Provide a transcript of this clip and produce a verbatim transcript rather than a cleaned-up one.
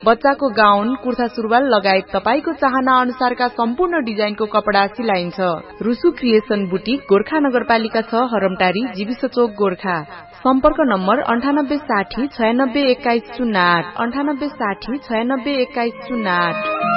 बच्चाको गाउन, कुर्ता सुरुवाल लगायत तपाईको चाहना अनुसारका सम्पूर्ण डिजाइनको कपडा सिलाइन्छ। रुसु क्रिएसन बुटिक गोर्खा नगरपालिका छ, हरमटारी, जीविस चोक, गोर्खा। सम्पर्क नम्बर अन्ठानब्बे साठी छयानब्बे एक्काइस शून्य आठ अन्ठानब्बे साठी छयानब्बे एक्काइस शून्य आठ।